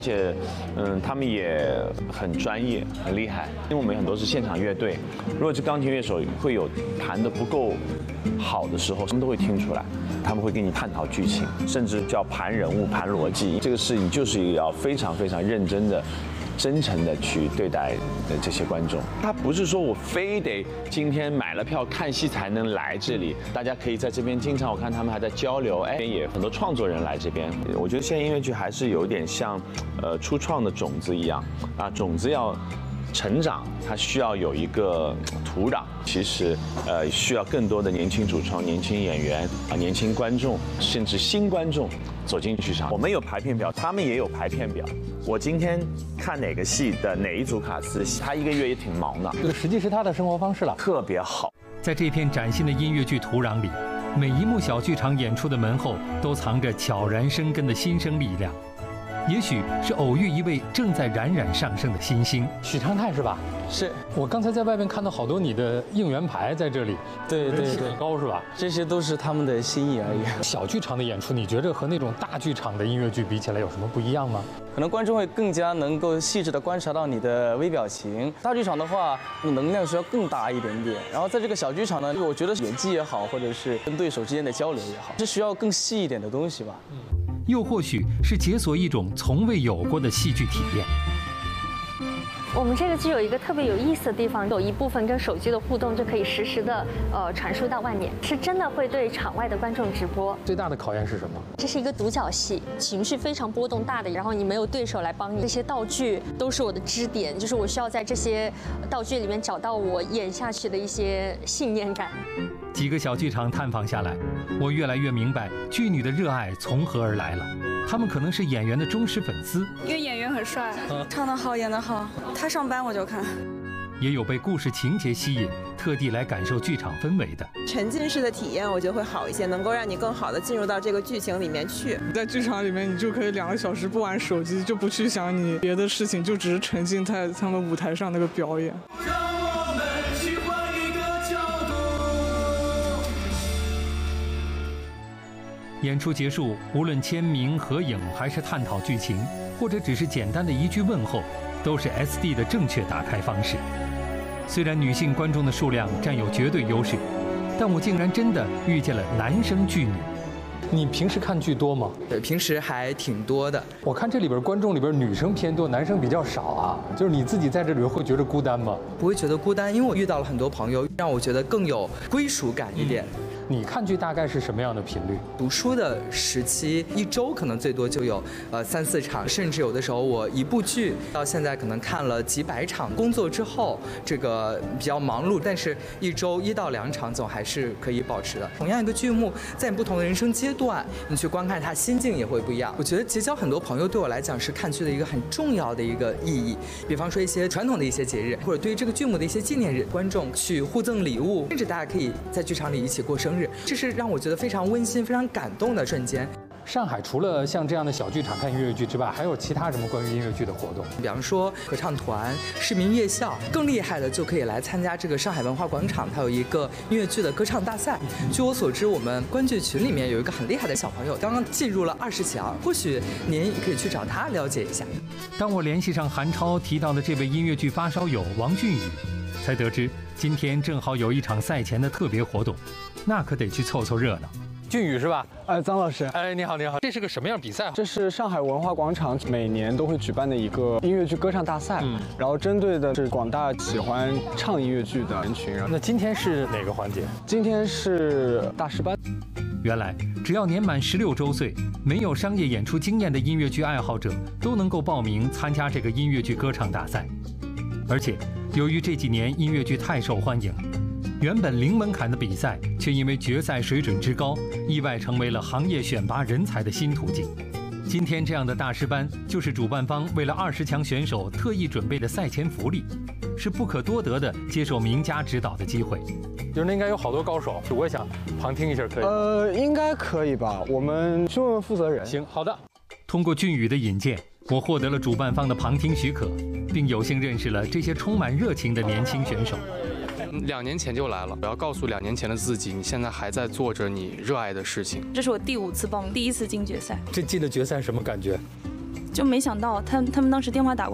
而且，他们也很专业、很厉害。因为我们很多是现场乐队，如果是钢琴乐手会有弹得不够好的时候，他们都会听出来。他们会跟你探讨剧情，甚至叫盘人物、盘逻辑。这个事情就是要非常非常认真的。真诚的去对待的这些观众，他不是说我非得今天买了票看戏才能来这里，大家可以在这边经常我看他们还在交流，也很多创作人来这边。我觉得现在音乐剧还是有点像初创的种子一样啊，种子要成长，它需要有一个土壤。其实需要更多的年轻主创、年轻演员啊、年轻观众，甚至新观众走进剧场。我们有排片表，他们也有排片表。我今天看哪个戏的哪一组卡司，他一个月也挺忙的。 这个实际是他的生活方式了， 特别好。 在这片崭新的音乐剧土壤里，每一幕小剧场演出的门后都藏着悄然生根的新生力量。也许是偶遇一位正在冉冉上升的新星， 许昌泰是吧？ 是我刚才在外面看到好多你的应援牌在这里， 对， 很高是吧？ 这些都是他们的心意而已。 小剧场的演出，你觉着和那种大剧场的音乐剧比起来有什么不一样吗？ 可能观众会更加能够细致地观察到你的微表情。大剧场的话，能量需要更大一点点。然后在这个小剧场呢，我觉得演技也好，或者是跟对手之间的交流也好，是需要更细一点的东西吧。 又或许是解锁一种从未有过的戏剧体验。 我们这个剧有一个特别有意思的地方，有一部分跟手机的互动就可以实时的传输到外面，是真的会对场外的观众直播。 最大的考验是什么？ 这是一个独角戏，情绪非常波动大的，然后你没有对手来帮你，这些道具都是我的支点，就是我需要在这些道具里面找到我演下去的一些信念感。 几个小剧场探访下来，我越来越明白剧女的热爱从何而来了。他们可能是演员的忠实粉丝， 因为演员很帅，唱得好，演得好，他上班我就看。 也有被故事情节吸引，特地来感受剧场氛围的。 沉浸式的体验，我觉得会好一些，能够让你更好的进入到这个剧情里面去。 在剧场里面，你就可以2个小时不玩手机，就不去想你别的事情，就只是沉浸在他们舞台上那个表演。 演出结束，无论签名、合影，还是探讨剧情，或者只是简单的一句问候，都是 SD 的正确打开方式。虽然女性观众的数量占有绝对优势，但我竟然真的遇见了男生剧女。 你平时看剧多吗？ 对，平时还挺多的。 我看这里边观众里边女生偏多，男生比较少啊。就是你自己在这里边会觉得孤单吗？ 不会觉得孤单，因为我遇到了很多朋友，让我觉得更有归属感一点。 你看剧大概是什么样的频率？ 读书的时期，1周可能最多就有3、4场，甚至有的时候我一部剧到现在可能看了几百场。工作之后这个比较忙碌，但是1周1到2场总还是可以保持的。同样一个剧目，在你不同的人生阶段，你去观看它，心境也会不一样。我觉得结交很多朋友对我来讲是看剧的一个很重要的一个意义。比方说一些传统的一些节日，或者对于这个剧目的一些纪念日，观众去互赠礼物，甚至大家可以在剧场里一起过生日。这是让我觉得非常温馨、非常感动的瞬间。 上海除了像这样的小剧场看音乐剧之外，还有其他什么关于音乐剧的活动？ 比方说合唱团、市民夜校，更厉害的就可以来参加这个上海文化广场，它有一个音乐剧的歌唱大赛。据我所知，我们观剧群里面有一个很厉害的小朋友，刚刚进入了20强，或许您可以去找他了解一下。 当我联系上韩超提到的这位音乐剧发烧友王俊宇，才得知今天正好有一场赛前的特别活动，那可得去凑凑热闹。 俊宇是吧？ 张老师， 你好，你好，这是个什么样比赛？ 这是上海文化广场每年都会举办的一个音乐剧歌唱大赛，然后针对的是广大喜欢唱音乐剧的人群。 那今天是哪个环节？ 今天是大师班。 原来只要年满16周岁，没有商业演出经验的音乐剧爱好者都能够报名参加这个音乐剧歌唱大赛。而且由于这几年音乐剧太受欢迎，原本零门槛的比赛，却因为决赛水准之高，意外成为了行业选拔人才的新途径。今天这样的大师班，就是主办方为了20强选手特意准备的赛前福利，是不可多得的接受名家指导的机会。 就是那应该有好多高手，我也想旁听一下，可以？ 应该可以吧？我们去问问负责人。 行，好的。 通过俊宇的引荐，我获得了主办方的旁听许可，并有幸认识了这些充满热情的年轻选手。 2年前就来了，我要告诉2年前的自己，你现在还在做着你热爱的事情。 这是我第5次报名，第1次进决赛。 这进了决赛什么感觉？ 就没想到他们当时电话打过来。